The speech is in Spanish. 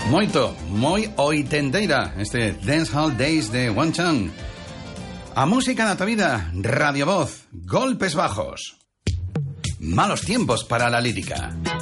moi oitenteira, este Dancehall Days de One Chan. A música da tua vida, Radio Voz, golpes bajos. Malos tiempos para la lírica.